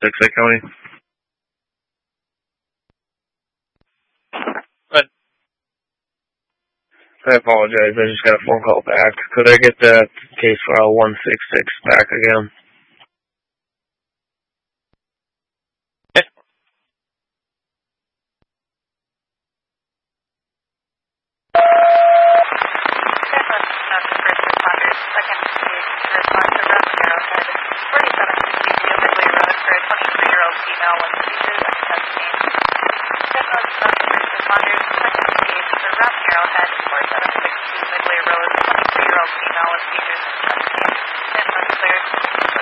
6A County. I apologize, I just got a phone call back. Could I get that case file 166 back again? Okay. Female with seizures and chest pain. Responders